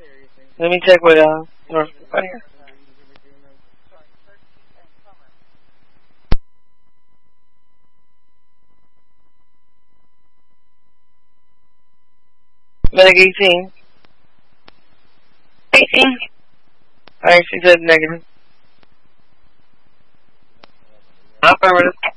Let me check with North Carolina. Medic 18. 18. Alright, she said negative. Affirmative.